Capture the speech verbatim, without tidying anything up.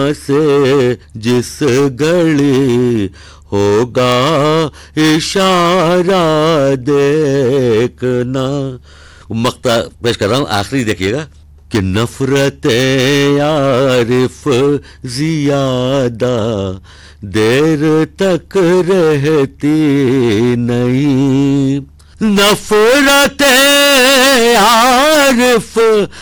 से जिस घड़ी होगा इशारा देखना। मक्ता पेश कर रहा हूँ, आखिरी देखिएगा कि नफरतें यारिफ जियादा देर तक रहती नहीं, नफरतें यारिफ